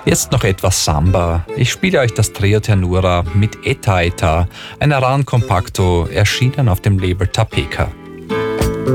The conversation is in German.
Jetzt noch etwas Samba. Ich spiele euch das Trio Ternura mit Eta Eta, einer raren Compacto, erschienen auf dem Label Tapeka.